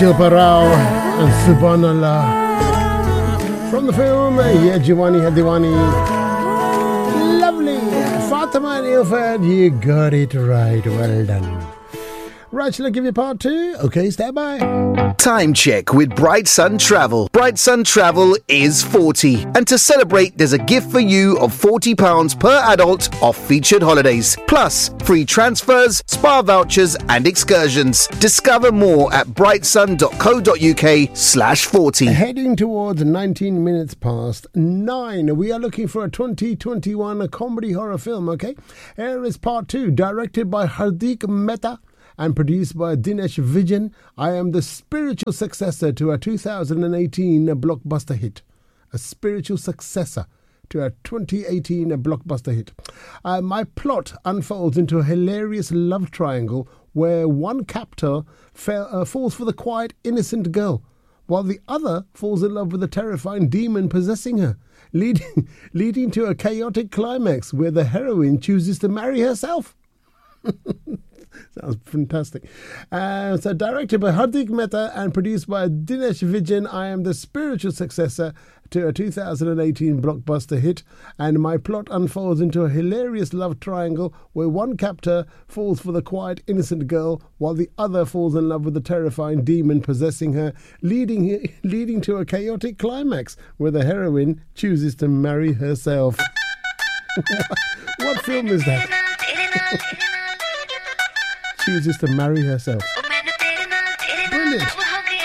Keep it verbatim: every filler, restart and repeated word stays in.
Parao and Subhanallah from the film Ye Jawani Hai Diwani. Lovely Fatima and Ilford, you got it right. Well done. Right, shall I give you part two? Okay, stand by. Time check with Bright Sun Travel. Bright Sun Travel is forty. And to celebrate, there's a gift for you of forty pounds per adult off featured holidays. Plus, free transfers, spa vouchers and excursions. Discover more at brightsun.co.uk slash 40. Heading towards nineteen minutes past nine. We are looking for a twenty twenty-one comedy horror film, okay? Here is part two, directed by Hardik Mehta and produced by Dinesh Vijan. I am the spiritual successor to a two thousand eighteen blockbuster hit. A spiritual successor to a twenty eighteen blockbuster hit. Uh, my plot unfolds into a hilarious love triangle where one captor fell, uh, falls for the quiet, innocent girl, while the other falls in love with a terrifying demon possessing her, leading, leading to a chaotic climax where the heroine chooses to marry herself. Sounds fantastic. Uh, so directed by Hardik Mehta and produced by Dinesh Vijan, I am the spiritual successor to a two thousand eighteen blockbuster hit, and my plot unfolds into a hilarious love triangle where one captor falls for the quiet, innocent girl while the other falls in love with the terrifying demon possessing her, leading, leading to a chaotic climax where the heroine chooses to marry herself. what, what film is that? Chooses to marry herself. Brilliant.